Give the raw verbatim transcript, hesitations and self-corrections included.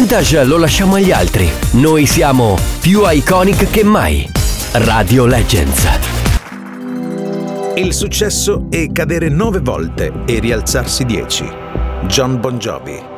vintage lo lasciamo agli altri. Noi siamo più iconic che mai. Radio Legends. Il successo è cadere nove volte e rialzarsi dieci. Jon Bon Jovi.